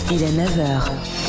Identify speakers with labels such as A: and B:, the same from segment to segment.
A: Il est 9h.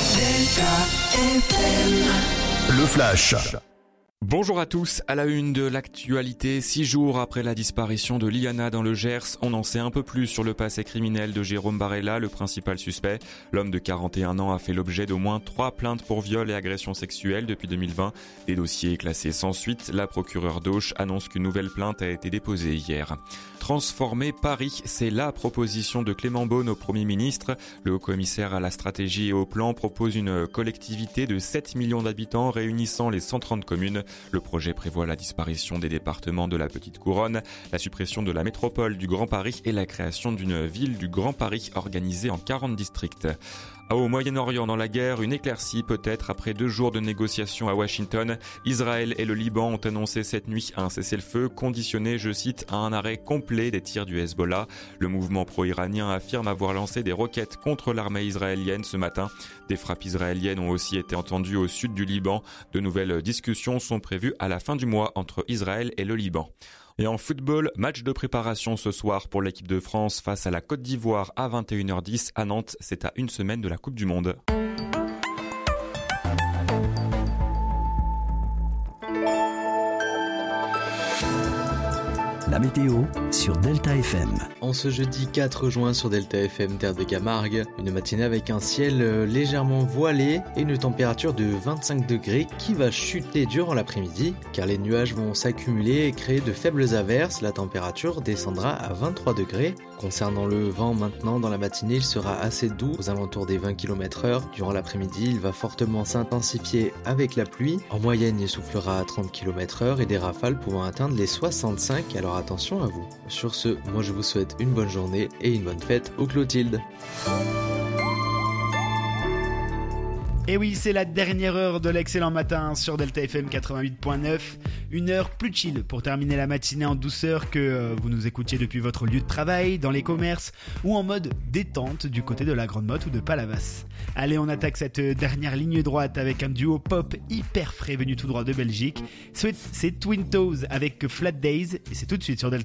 B: Le Flash.
C: Bonjour à tous, à la une de l'actualité, 6 jours après la disparition de Liana dans le Gers, on en sait un peu plus sur le passé criminel de Jérôme Barella, le principal suspect. L'homme de 41 ans a fait l'objet d'au moins 3 plaintes pour viol et agression sexuelle depuis 2020. Des dossiers classés sans suite, la procureure d'Auch annonce qu'une nouvelle plainte a été déposée hier. Transformer Paris, c'est la proposition de Clément Beaune au Premier ministre. Le haut-commissaire à la stratégie et au plan propose une collectivité de 7 millions d'habitants réunissant les 130 communes. Le projet prévoit la disparition des départements de la Petite Couronne, la suppression de la métropole du Grand Paris et la création d'une ville du Grand Paris organisée en 40 districts. Au Moyen-Orient, dans la guerre, une éclaircie peut-être après 2 jours de négociations à Washington. Israël et le Liban ont annoncé cette nuit un cessez-le-feu conditionné, je cite, à un arrêt complet des tirs du Hezbollah. Le mouvement pro-iranien affirme avoir lancé des roquettes contre l'armée israélienne ce matin. Des frappes israéliennes ont aussi été entendues au sud du Liban. De nouvelles discussions sont prévues à la fin du mois entre Israël et le Liban. Et en football, match de préparation ce soir pour l'équipe de France face à la Côte d'Ivoire à 21h10 à Nantes. C'est à une semaine de la Coupe du Monde.
B: La météo sur Delta FM.
D: En ce jeudi 4 juin sur Delta FM, terre de Camargue, une matinée avec un ciel légèrement voilé et une température de 25 degrés qui va chuter durant l'après-midi car les nuages vont s'accumuler et créer de faibles averses. La température descendra à 23 degrés. Concernant le vent maintenant, dans la matinée, il sera assez doux aux alentours des 20 km/h. Durant l'après-midi, il va fortement s'intensifier avec la pluie. En moyenne, il soufflera à 30 km/h et des rafales pouvant atteindre les 65. Alors attention à vous. Sur ce, moi je vous souhaite une bonne journée et une bonne fête aux Clotilde.
E: Et oui, c'est la dernière heure de l'excellent matin sur Delta FM 88.9. Une heure plus chill pour terminer la matinée en douceur que vous nous écoutiez depuis votre lieu de travail, dans les commerces ou en mode détente du côté de la Grande Motte ou de Palavas. Allez, on attaque cette dernière ligne droite avec un duo pop hyper frais venu tout droit de Belgique. C'est Twin Toes avec Flat Days et c'est tout de suite sur Delta.